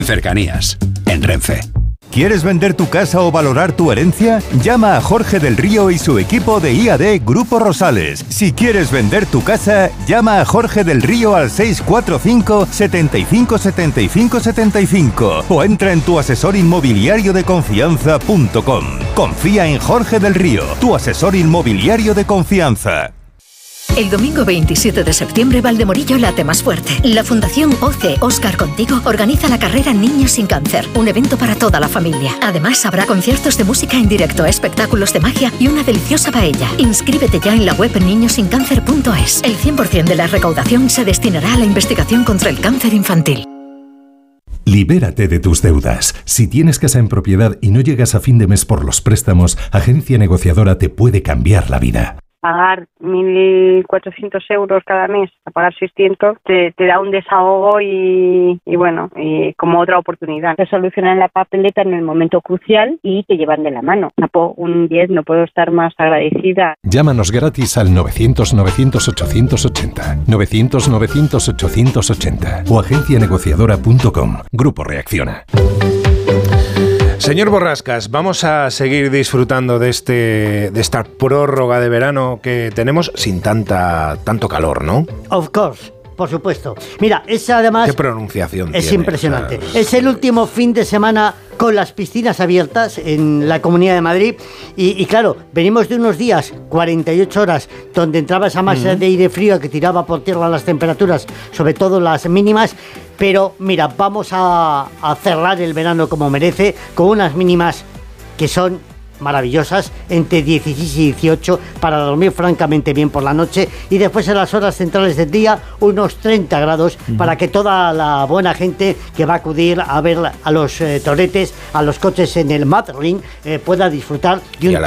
Cercanías, en Renfe. ¿Quieres vender tu casa o valorar tu herencia? Llama a Jorge del Río y su equipo de IAD Grupo Rosales. Si quieres vender tu casa, llama a Jorge del Río al 645 75 75 75 o entra en tuasesorinmobiliariodeconfianza.com. Confía en Jorge del Río, tu asesor inmobiliario de confianza. El domingo 27 de septiembre, Valdemorillo late más fuerte. La Fundación OCE Óscar Contigo organiza la carrera Niños sin Cáncer, un evento para toda la familia. Además, habrá conciertos de música en directo, espectáculos de magia y una deliciosa paella. Inscríbete ya en la web niñosincáncer.es. El 100% de la recaudación se destinará a la investigación contra el cáncer infantil. Libérate de tus deudas. Si tienes casa en propiedad y no llegas a fin de mes por los préstamos, Agencia Negociadora te puede cambiar la vida. Pagar 1.400 euros cada mes, a pagar 600, te da un desahogo y como otra oportunidad. Te solucionan la papeleta en el momento crucial y te llevan de la mano. Un 10, no puedo estar más agradecida. Llámanos gratis al 900-900-880, 900-900-880 o agencianegociadora.com. Grupo Reacciona. Señor Borrascas, vamos a seguir disfrutando de esta prórroga de verano que tenemos sin tanto calor, ¿no? Of course, por supuesto. Mira, esa además... ¿Qué pronunciación es tiene? Impresionante. O sea, es el último fin de semana con las piscinas abiertas en la Comunidad de Madrid y claro, venimos de unos días, 48 horas, donde entraba esa masa de aire frío que tiraba por tierra las temperaturas, sobre todo las mínimas. Pero mira, vamos a cerrar el verano como merece, con unas mínimas que son maravillosas, entre 16 y 18, para dormir francamente bien por la noche, y después en las horas centrales del día unos 30 grados para que toda la buena gente que va a acudir a ver a los toretes, a los coches en el Mad Ring, pueda disfrutar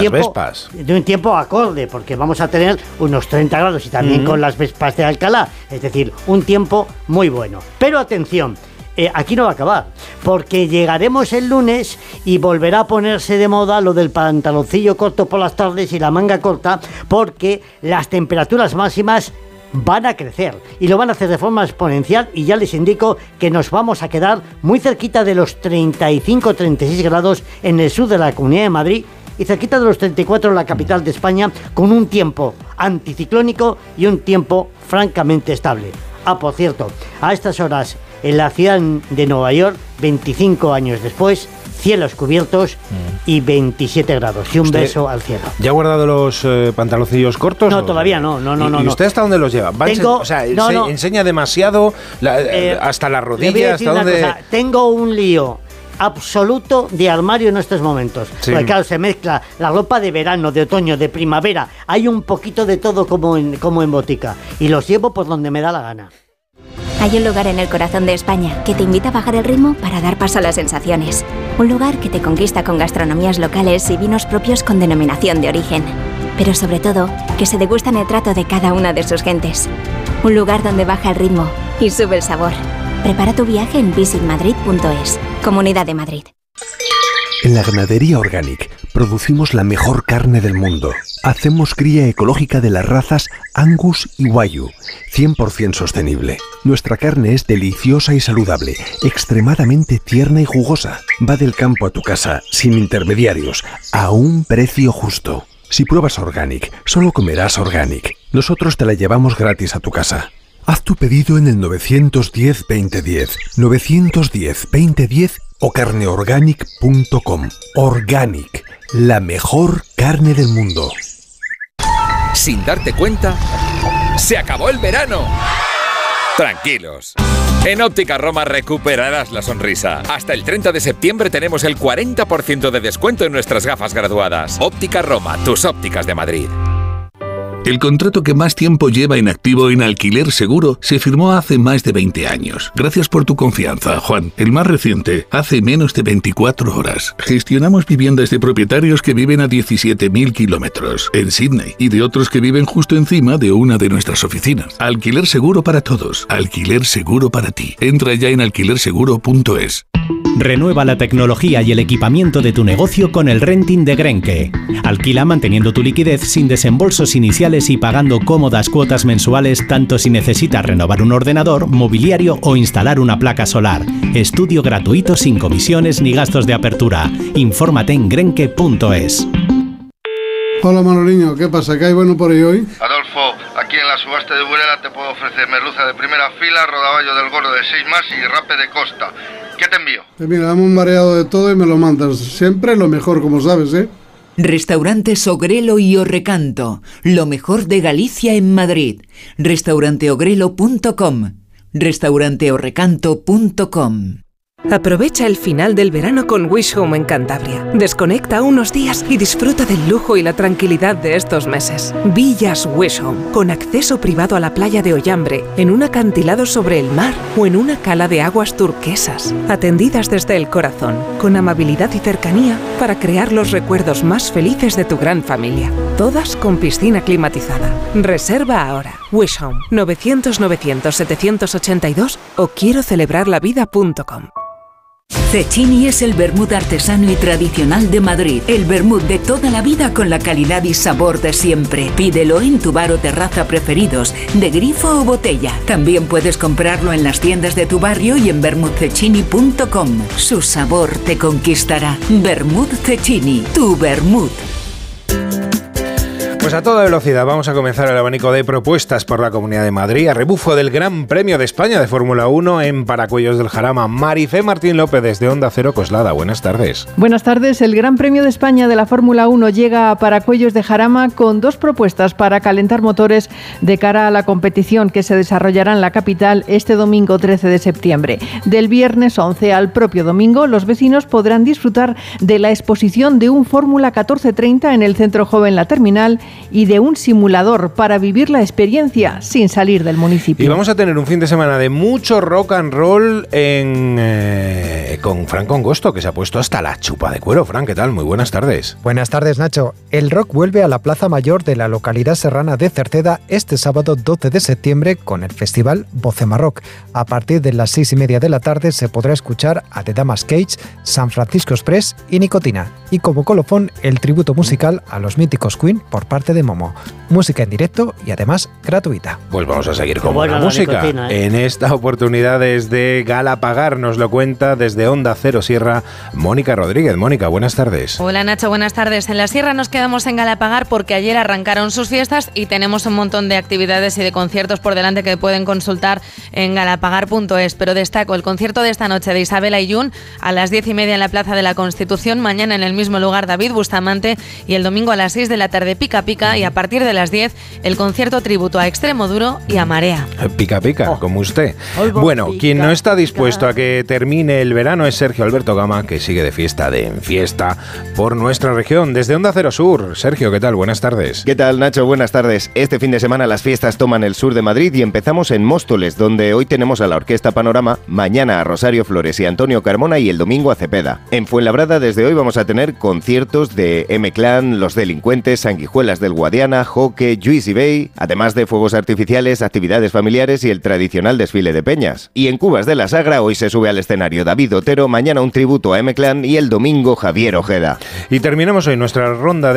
de un tiempo acorde, porque vamos a tener unos 30 grados y también con las Vespas de Alcalá, es decir, un tiempo muy bueno. Pero atención, aquí no va a acabar, porque llegaremos el lunes y volverá a ponerse de moda lo del pantaloncillo corto por las tardes y la manga corta, porque las temperaturas máximas van a crecer y lo van a hacer de forma exponencial, y ya les indico que nos vamos a quedar muy cerquita de los 35-36 grados en el sur de la Comunidad de Madrid y cerquita de los 34 en la capital de España, con un tiempo anticiclónico y un tiempo francamente estable. Por cierto, a estas horas en la ciudad de Nueva York, 25 años después, cielos cubiertos y 27 grados. Y un beso al cielo. ¿Ya ha guardado los pantaloncillos cortos? No, todavía no. ¿Y usted hasta dónde los lleva? ¿Enseña demasiado hasta la rodilla? ¿Hasta dónde? Tengo un lío absoluto de armario en estos momentos. Sí. Porque claro, se mezcla la ropa de verano, de otoño, de primavera. Hay un poquito de todo como en botica. Y los llevo por donde me da la gana. Hay un lugar en el corazón de España que te invita a bajar el ritmo para dar paso a las sensaciones. Un lugar que te conquista con gastronomías locales y vinos propios con denominación de origen. Pero sobre todo, que se degusta en el trato de cada una de sus gentes. Un lugar donde baja el ritmo y sube el sabor. Prepara tu viaje en visitmadrid.es. Comunidad de Madrid. En la Ganadería Organic producimos la mejor carne del mundo. Hacemos cría ecológica de las razas Angus y Wagyu, 100% sostenible. Nuestra carne es deliciosa y saludable, extremadamente tierna y jugosa. Va del campo a tu casa, sin intermediarios, a un precio justo. Si pruebas Organic, solo comerás Organic. Nosotros te la llevamos gratis a tu casa. Haz tu pedido en el 910-2010, 910-2010 o carneorganic.com. Organic, la mejor carne del mundo. Sin darte cuenta, ¡se acabó el verano! Tranquilos. En Óptica Roma recuperarás la sonrisa. Hasta el 30 de septiembre tenemos el 40% de descuento en nuestras gafas graduadas. Óptica Roma, tus ópticas de Madrid. El contrato que más tiempo lleva en activo en Alquiler Seguro se firmó hace más de 20 años. Gracias por tu confianza, Juan. El más reciente, hace menos de 24 horas. Gestionamos viviendas de propietarios que viven a 17.000 kilómetros en Sydney y de otros que viven justo encima de una de nuestras oficinas. Alquiler Seguro para todos. Alquiler Seguro para ti. Entra ya en alquilerseguro.es. Renueva la tecnología y el equipamiento de tu negocio con el renting de Grenke. Alquila manteniendo tu liquidez sin desembolsos iniciales y pagando cómodas cuotas mensuales tanto si necesitas renovar un ordenador, mobiliario o instalar una placa solar. Estudio gratuito sin comisiones ni gastos de apertura. Infórmate en grenke.es. Hola Manoliño, ¿qué pasa? ¿Qué hay bueno por ahí hoy? Adolfo, aquí en la subasta de Burela te puedo ofrecer merluza de primera fila, rodaballo del gordo de 6 más y rape de costa. ¿Qué te envío? Mira, dame un mareado de todo y me lo mandas. Siempre lo mejor, como sabes, ¿eh? Restaurantes Ogrelo y Orrecanto. Lo mejor de Galicia en Madrid. Restauranteogrelo.com. Restauranteorrecanto.com. Aprovecha el final del verano con Wish Home en Cantabria. Desconecta unos días y disfruta del lujo y la tranquilidad de estos meses. Villas Wish Home, con acceso privado a la playa de Ollambre, en un acantilado sobre el mar o en una cala de aguas turquesas. Atendidas desde el corazón, con amabilidad y cercanía para crear los recuerdos más felices de tu gran familia. Todas con piscina climatizada. Reserva ahora. Wish Home, 900-900-782 o quiero celebrarlavida.com. Cecchini es el vermut artesano y tradicional de Madrid. El vermut de toda la vida con la calidad y sabor de siempre. Pídelo en tu bar o terraza preferidos, de grifo o botella. También puedes comprarlo en las tiendas de tu barrio y en vermutcecchini.com. Su sabor te conquistará. Vermut Cecchini, tu vermut. Pues a toda velocidad vamos a comenzar el abanico de propuestas por la Comunidad de Madrid, a rebufo del Gran Premio de España de Fórmula 1 en Paracuellos del Jarama. Marifé Martín López desde Onda Cero Coslada, buenas tardes. Buenas tardes, el Gran Premio de España de la Fórmula 1 llega a Paracuellos de Jarama con dos propuestas para calentar motores de cara a la competición que se desarrollará en la capital este domingo 13 de septiembre. Del viernes 11 al propio domingo, los vecinos podrán disfrutar de la exposición de un Fórmula 1430 en el Centro Joven La Terminal y de un simulador para vivir la experiencia sin salir del municipio. Y vamos a tener un fin de semana de mucho rock and roll con Fran Congosto, que se ha puesto hasta la chupa de cuero. Fran, ¿qué tal? Muy buenas tardes. Buenas tardes, Nacho. El rock vuelve a la Plaza Mayor de la localidad serrana de Cerceda este sábado 12 de septiembre con el festival Vocema Rock. A partir de las 6:30 de la tarde se podrá escuchar a The Damas Cage, San Francisco Express y Nicotina. Y como colofón, el tributo musical a los míticos Queen por parte de Momo. Música en directo y además gratuita. Pues vamos a seguir con buena música. Nicotina, ¿eh? En esta oportunidad desde Galapagar nos lo cuenta desde Onda Cero Sierra Mónica Rodríguez. Mónica, buenas tardes. Hola Nacho, buenas tardes. En la Sierra nos quedamos en Galapagar porque ayer arrancaron sus fiestas y tenemos un montón de actividades y de conciertos por delante que pueden consultar en galapagar.es. Pero destaco el concierto de esta noche de Isabel Aiyún a las 10:30 en la Plaza de la Constitución, mañana en el mismo lugar David Bustamante y el domingo a las 6 de la tarde Pica Pica y a partir de las 10 el concierto tributo a Extremoduro y a Marea. Pica Pica, como usted. Bueno, quien no está dispuesto a que termine el verano es Sergio Alberto Gama, que sigue de fiesta en fiesta por nuestra región. Desde Onda Cero Sur. Sergio, ¿qué tal? Buenas tardes. ¿Qué tal, Nacho? Buenas tardes. Este fin de semana las fiestas toman el sur de Madrid y empezamos en Móstoles, donde hoy tenemos a la Orquesta Panorama, mañana a Rosario Flores y Antonio Carmona y el domingo a Cepeda. En Fuenlabrada desde hoy vamos a tener conciertos de M-Clan, Los Delincuentes, Sanguijuelas del Guadiana, Joque, Juicy Bay, además de fuegos artificiales, actividades familiares y el tradicional desfile de peñas. Y en Cubas de la Sagra hoy se sube al escenario David Otero, mañana un tributo a M-Clan y el domingo Javier Ojeda. Y terminamos hoy nuestra ronda